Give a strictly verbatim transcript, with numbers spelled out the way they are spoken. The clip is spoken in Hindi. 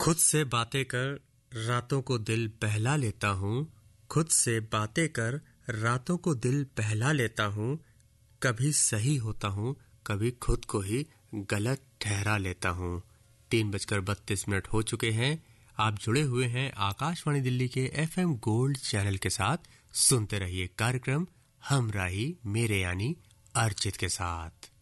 खुद से बातें कर रातों को दिल बहला लेता हूँ, खुद से बातें कर रातों को दिल बहला लेता हूँ, कभी सही होता हूँ, कभी खुद को ही गलत ठहरा लेता हूँ। तीन बजकर बत्तीस मिनट हो चुके हैं। आप जुड़े हुए हैं आकाशवाणी दिल्ली के एफएम गोल्ड चैनल के साथ। सुनते रहिए कार्यक्रम हमराही मेरे यानी अर्चित के साथ।